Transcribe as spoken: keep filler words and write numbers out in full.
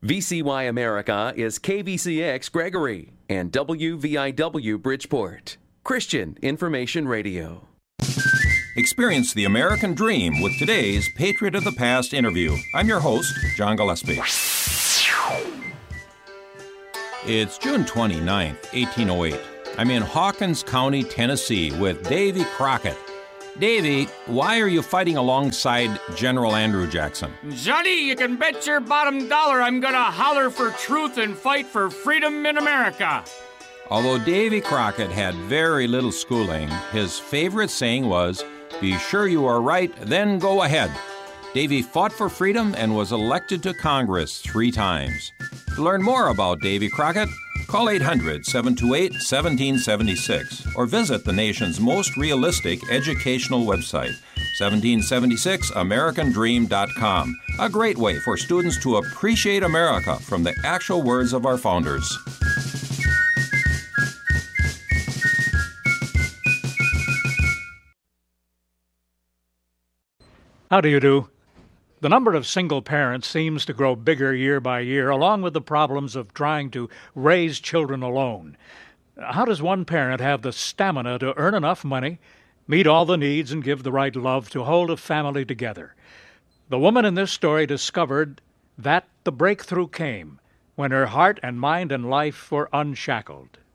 V C Y America is K V C X Gregory and W V I W Bridgeport. Christian Information Radio. Experience the American dream with today's Patriot of the Past interview. I'm your host, John Gillespie. It's June twenty-ninth, eighteen oh eight. I'm in Hawkins County, Tennessee with Davy Crockett. Davy, why are you fighting alongside General Andrew Jackson? Johnny, you can bet your bottom dollar I'm gonna holler for truth and fight for freedom in America. Although Davy Crockett had very little schooling, his favorite saying was, "Be sure you are right, then go ahead." Davy fought for freedom and was elected to Congress three times. To learn more about Davy Crockett, call eight hundred, seven two eight, one seven seven six or visit the nation's most realistic educational website, seventeen seventy-six american dream dot com. A great way for students to appreciate America from the actual words of our founders. How do you do? The number of single parents seems to grow bigger year by year, along with the problems of trying to raise children alone. How does one parent have the stamina to earn enough money, meet all the needs, and give the right love to hold a family together? The woman in this story discovered that the breakthrough came when her heart and mind and life were unshackled.